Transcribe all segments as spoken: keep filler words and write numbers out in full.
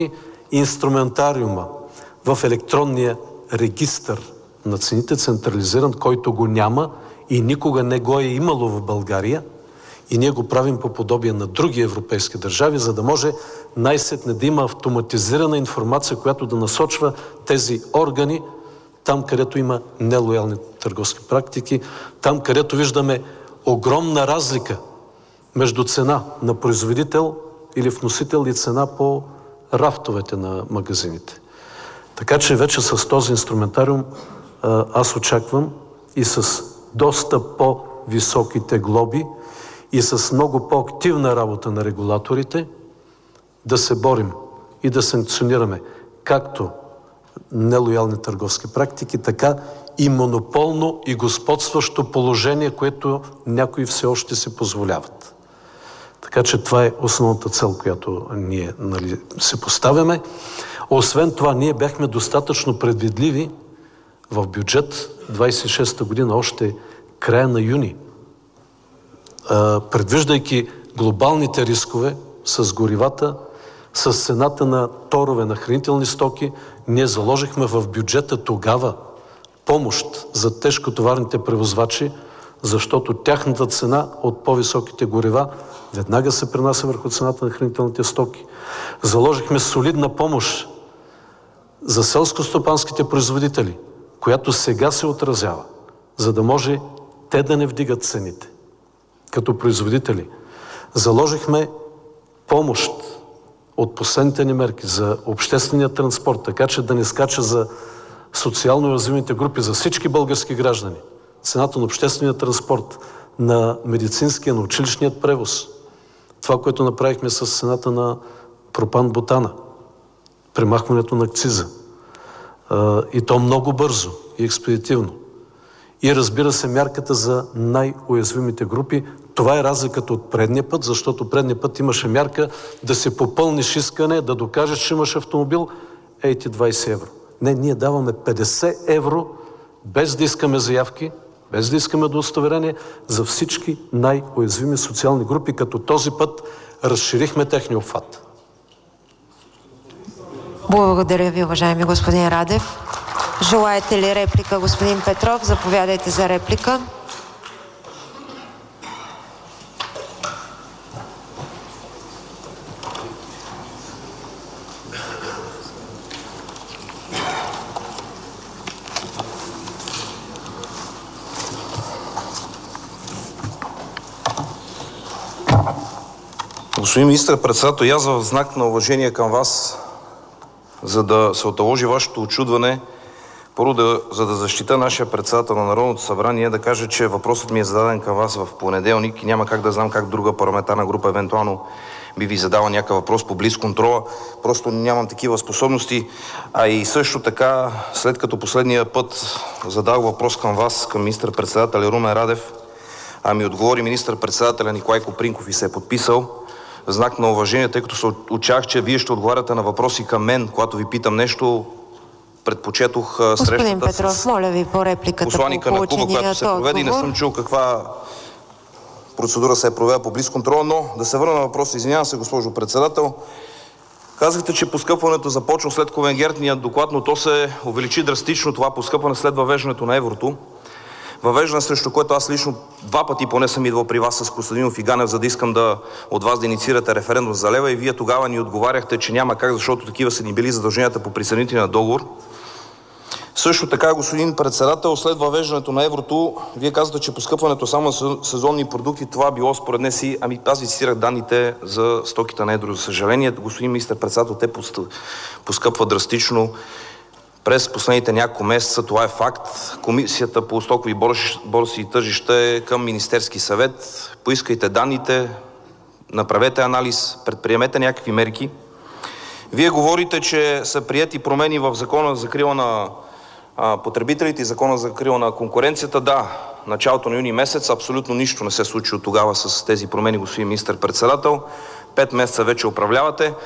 инструментариума в електронния регистър на цените, централизиран, който го няма и никога не го е имало в България, и ние го правим по подобие на други европейски държави, за да може най-сетне да има автоматизирана информация, която да насочва тези органи там, където има нелоялни търговски практики, там, където виждаме огромна разлика между цена на производител или вносител и цена по рафтовете на магазините. Така че вече с този инструментариум аз очаквам и с доста по-високите глоби и с много по-активна работа на регулаторите да се борим и да санкционираме както нелоялни търговски практики, така и монополно и господстващо положение, което някои все още си позволяват. Така че това е основната цел, която ние, нали, се поставяме. Освен това, ние бяхме достатъчно предвидливи в бюджет двадесет и шеста година, още края на юни, предвиждайки глобалните рискове с горивата, с цената на торове на хранителни стоки, ние заложихме в бюджета тогава помощ за тежкотоварните превозвачи, защото тяхната цена от по-високите горива веднага се пренася върху цената на хранителните стоки. Заложихме солидна помощ за селскостопанските производители, която сега се отразява, за да може те да не вдигат цените като производители. Заложихме помощ от последните ни мерки за обществения транспорт, така че да не скача за социално уязвимите групи, за всички български граждани. Цената на обществения транспорт, на медицинския, на училищният превоз. Това, което направихме с цената на пропан-бутана, премахването на акциза. И то много бързо и експедитивно. И разбира се, мярката за най-уязвимите групи. Това е разликата от предния път, защото предния път имаше мярка да се попълниш искане, да докажеш, че имаш автомобил, ей ти двадесет евро. Не, ние даваме петдесет евро, без да искаме заявки, без да искаме удостоверение, за всички най-уязвими социални групи, като този път разширихме техния обхват. Благодаря ви, уважаеми господин Радев. Желаете ли реплика, господин Петров? Заповядайте за реплика. Господин министър-председател, аз в знак на уважение към вас, за да се отложи вашето очудване, първо да, за да защита нашия председател на Народното събрание, да кажа, че въпросът ми е зададен към вас в понеделник и няма как да знам как друга парламентарна група евентуално би ви задала някакъв въпрос по блицконтрола. Просто нямам такива способности. А и също така, след като последния път задах въпрос към вас, към министър-председателя Румен Радев, а ми отговори министър-председателя Николай Копринков и се е подписал, в знак на уважение, тъй като се очаквах, че вие ще отговаряте на въпроси към мен, когато ви питам нещо, предпочетох срещата Господин Петров, с моля ви по репликата посланика по на Куба, която се проведе и не съм чул каква процедура се е провела по блицконтрола, но да се върна на въпроса. Извинявам се, госпожо председател. Казахте, че поскъпването започна след ковенгертния доклад, но то се увеличи драстично това поскъпване след въвеждането на еврото. Въвеждане, срещу което аз лично два пъти поне съм идвал при вас с Костадинов и Ганев, за да искам да, от вас да инициирате референдум за лева и вие тогава ни отговаряхте, че няма как, защото такива са ни били задълженията по присъединителния договор. Също така, господин председател, след въвеждането на еврото, вие казвате, че поскъпването само на сезонни продукти, това било според днес и, ами аз ви цитирах данните за стоките на едро. За съжаление, господин министър-председател, те поскъпват драстично през последните няколко месеца. Това е факт. Комисията по стокови борси и тържища е към Министерски съвет. Поискайте данните, направете анализ, предприемете някакви мерки. Вие говорите, че са приети промени в Закона за закрила на а, потребителите и Закона за закрила на конкуренцията. Да, началото на юни месец абсолютно нищо не се случи от тогава с тези промени, господин министър-председател. Пет месеца вече управлявате.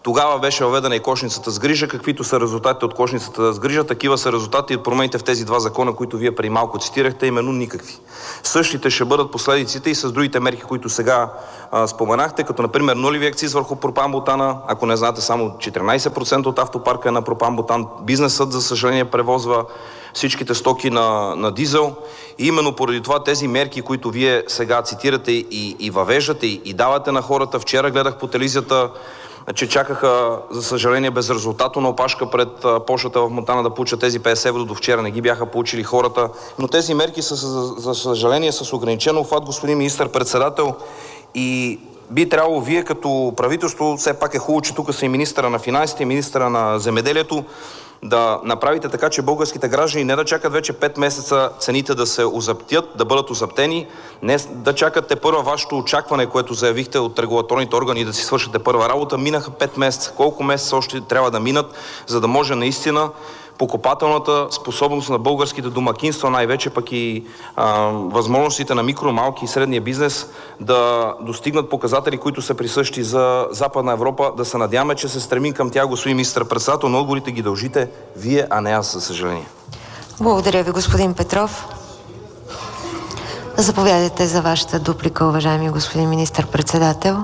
Тогава беше въведена и кошницата с грижа. Каквито са резултатите от кошницата с грижа, такива са резултати от промените в тези два закона, които вие преди малко цитирахте, именно никакви. Същите ще бъдат последиците и с другите мерки, които сега а, споменахте, като например нулеви акциз върху пропан-бутана. Ако не знаете, само четиринайсет процента от автопарка е на пропан-бутан. Бизнесът, за съжаление, превозва всичките стоки на, на дизел. И именно поради това тези мерки, които вие сега цитирате и, и въвеждате и, и давате на хората. Вчера гледах по телевизията, че чакаха, за съжаление, безрезултатно на опашка пред почтата в Монтана да получат тези петдесет евро. До вчера не ги бяха получили хората. Но тези мерки са, за съжаление, с ограничен обхват, господин министър-председател. И би трябвало вие като правителство, все пак е хубаво, че тук са и министъра на финансите, и министъра на земеделието, да направите така, че българските граждани не да чакат вече пет месеца цените да се озаптят, да бъдат озаптени, не да чакате първа вашето очакване, което заявихте от регулаторните органи да си свършите първа работа. Минаха пет месеца. Колко месеца още трябва да минат, за да може наистина покупателната способност на българските домакинства, най-вече пък и а, възможностите на микро, малки и средния бизнес да достигнат показатели, които са присъщи за Западна Европа. Да се надяваме, че се стремим към тях, господин министър-председател, но отговорите ги дължите вие, а не аз, за съжаление. Благодаря ви, господин Петров. Заповядайте за вашата дуплика, уважаеми господин министър-председател.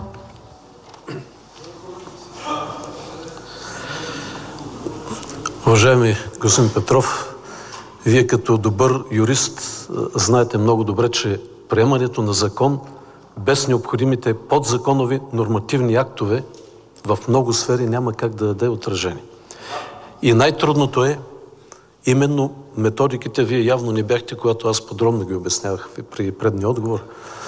Уважаеми господин Петров, вие като добър юрист знаете много добре, че приемането на закон без необходимите подзаконови нормативни актове в много сфери няма как да даде отражение. И най-трудното е именно методиките. Вие явно не бяхте, когато аз подробно ги обяснявах при предния отговор.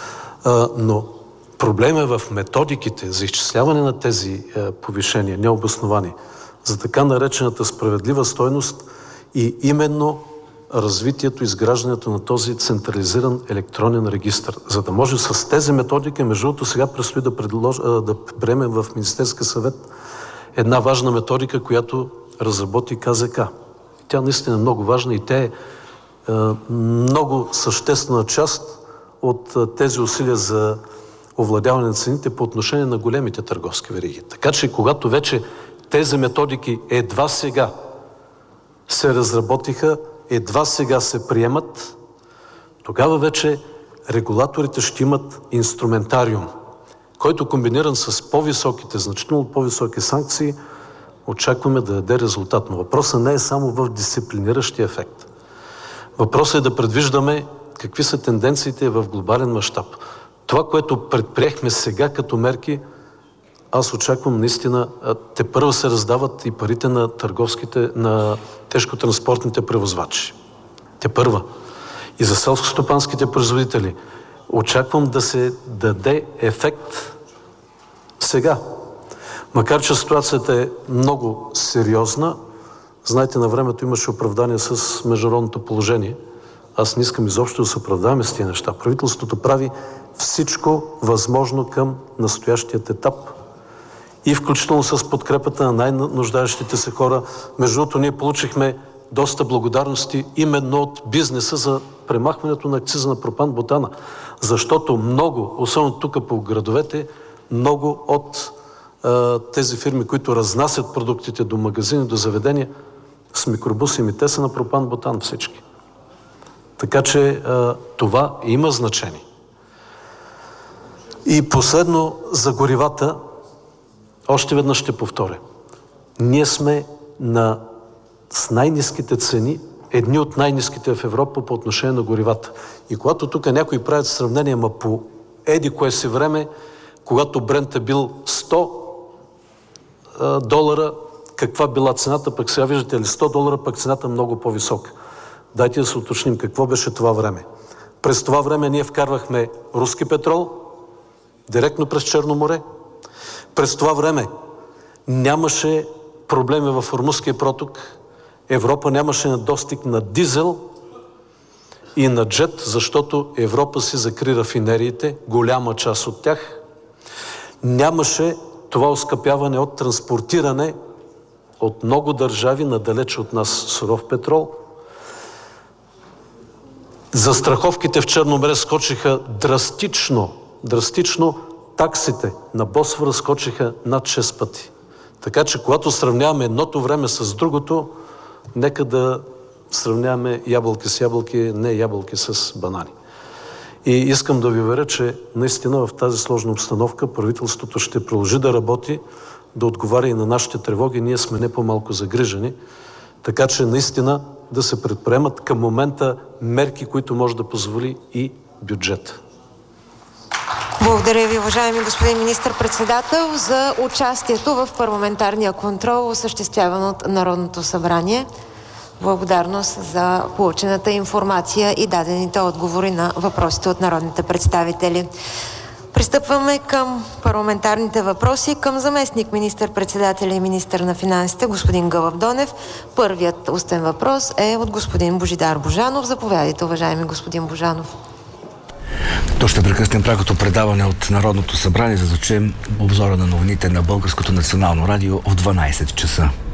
Но проблемът е в методиките за изчисляване на тези повишения, необосновани, за така наречената справедлива стойност и именно развитието, изграждането на този централизиран електронен регистър. За да може с тези методики, между другото сега предстои да, предлож... да приемем в Министерския съвет една важна методика, която разработи КЗК. Тя наистина е много важна и тя е, е много съществена част от тези усилия за овладяване на цените по отношение на големите търговски вериги. Така че когато вече тези методики едва сега се разработиха, едва сега се приемат, тогава вече регулаторите ще имат инструментариум, който комбиниран с по-високите, значително по-високи санкции, очакваме да даде резултат. Но въпросът не е само в дисциплиниращия ефект. Въпросът е да предвиждаме какви са тенденциите в глобален мащаб. Това, което предприехме сега като мерки, аз очаквам наистина, те първо се раздават и парите на търговските, на тежкотранспортните превозвачи. Те първа. И за селскостопанските производители. Очаквам да се даде ефект сега. Макар че ситуацията е много сериозна, знаете, на времето имаше оправдание с международното положение. Аз не искам изобщо да се оправдаваме с тези неща. Правителството прави всичко възможно към настоящият етап и включително с подкрепата на най-нуждаещите се хора. Между другото, ние получихме доста благодарности именно от бизнеса за премахването на акциза на пропан-бутана, защото много, особено тук по градовете, много от а, тези фирми, които разнасят продуктите до магазини, до заведения, с микробуси, ми те са на пропан-бутан всички. Така че а, това има значение. И последно за горивата, още веднъж ще повторя. Ние сме на, с най-ниските цени, едни от най-ниските в Европа по отношение на горивата. И когато тук някои правят сравнение, ма по еди кое си време, когато Брент е бил сто долара, каква била цената, пък сега виждате ли сто долара, пък цената е много по-висока. Дайте да се уточним какво беше това време. През това време ние вкарвахме руски петрол, директно през Черно море. През това време нямаше проблеми в Ормузския проток. Европа нямаше недостиг на дизел и на джет, защото Европа си закри рафинериите, голяма част от тях. Нямаше това оскъпяване от транспортиране от много държави надалече от нас суров петрол. Застраховките в Черно море скочиха драстично, драстично. Таксите на Босфора скочиха над шест пъти. Така че, когато сравняваме едното време с другото, нека да сравняваме ябълки с ябълки, не ябълки с банани. И искам да ви уверя, че наистина в тази сложна обстановка правителството ще продължи да работи, да отговаря и на нашите тревоги. Ние сме не по-малко загрижени, така че наистина да се предприемат към момента мерки, които може да позволи и бюджет. Благодаря ви, уважаеми господин министър-председател, за участието в парламентарния контрол, осъществяван от Народното събрание. Благодарност за получената информация и дадените отговори на въпросите от народните представители. Пристъпваме към парламентарните въпроси към заместник министър-председателя и министър на финансите господин Гълъб Донев. Първият устен въпрос е от господин Божидар Божанов. Заповядайте, уважаеми господин Божанов. То ще прекъснем прякото предаване от Народното събрание, за да чуем обзора на новините на Българското национално радио в дванайсет часа.